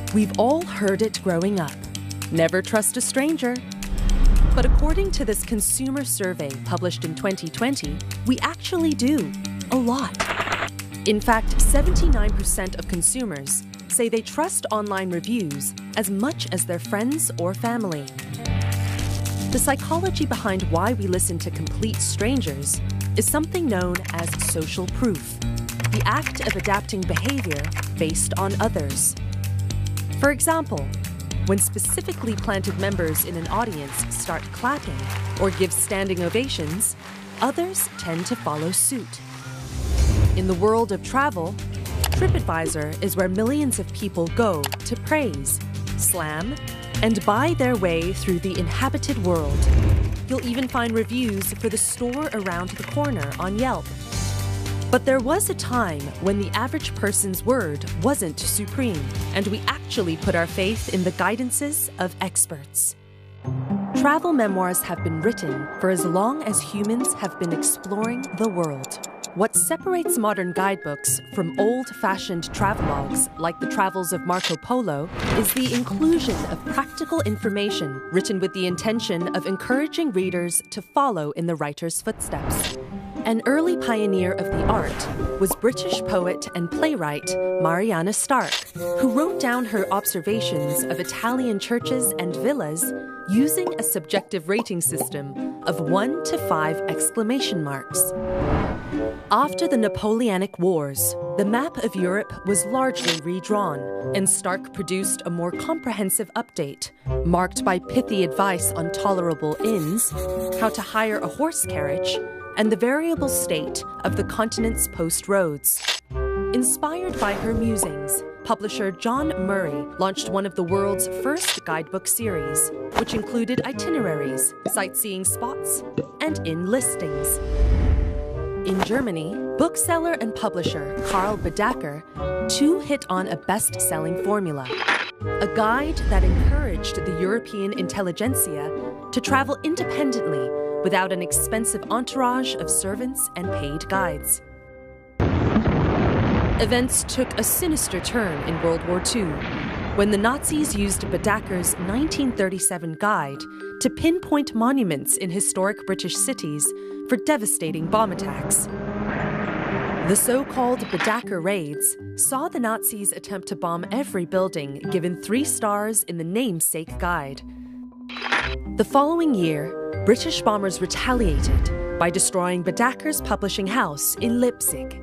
We've all heard it growing up. Never trust a stranger. But according to this consumer survey published in 2020, we actually do. A lot. In fact, 79% of consumers say they trust online reviews as much as their friends or family. The psychology behind why we listen to complete strangers is something known as social proof, the act of adapting behavior based on others. For example, when specifically planted members in an audience start clapping or give standing ovations, others tend to follow suit. In the world of travel, TripAdvisor is where millions of people go to praise, slam, and buy their way through the inhabited world. You'll even find reviews for the store around the corner on Yelp. But there was a time when the average person's word wasn't supreme, and we actually put our faith in the guidances of experts. Travel memoirs have been written for as long as humans have been exploring the world. What separates modern guidebooks from old-fashioned travelogues like the travels of Marco Polo is the inclusion of practical information written with the intention of encouraging readers to follow in the writer's footsteps. An early pioneer of the art was British poet and playwright Mariana Stark, who wrote down her observations of Italian churches and villas using a subjective rating system of 1 to 5 exclamation marks. After the Napoleonic Wars, the map of Europe was largely redrawn, and Stark produced a more comprehensive update, marked by pithy advice on tolerable inns, how to hire a horse carriage, and the variable state of the continent's post roads. Inspired by her musings, publisher John Murray launched one of the world's first guidebook series, which included itineraries, sightseeing spots, and inn listings. In Germany, bookseller and publisher Karl Bedacker too hit on a best-selling formula, a guide that encouraged the European intelligentsia to travel independently without an expensive entourage of servants and paid guides. Events took a sinister turn in World War II, when the Nazis used Bedacker's 1937 guide to pinpoint monuments in historic British cities for devastating bomb attacks. The so-called Bedacker raids saw the Nazis attempt to bomb every building given 3 stars in the namesake guide. The following year, British bombers retaliated by destroying Bedacker's publishing house in Leipzig.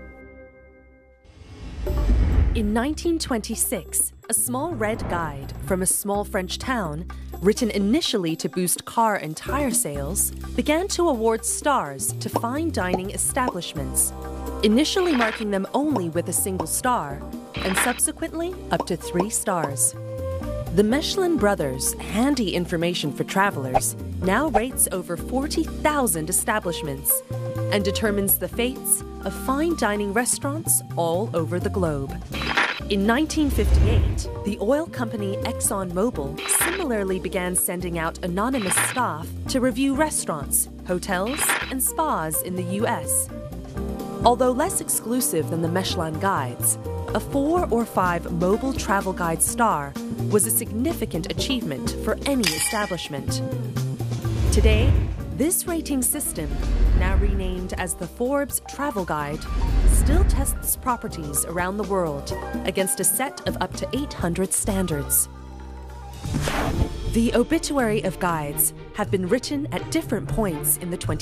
In 1926, a small red guide from a small French town, written initially to boost car and tire sales, began to award stars to fine dining establishments, initially marking them only with a single star, and subsequently up to 3 stars. The Michelin Brothers' handy information for travelers now rates over 40,000 establishments and determines the fates of fine dining restaurants all over the globe. In 1958, the oil company ExxonMobil similarly began sending out anonymous staff to review restaurants, hotels, and spas in the US. Although less exclusive than the Michelin guides, a 4 or 5 mobile travel guide star was a significant achievement for any establishment. Today, this rating system, now renamed as the Forbes Travel Guide, still tests properties around the world against a set of up to 800 standards. The obituary of guides have been written at different points in the 20th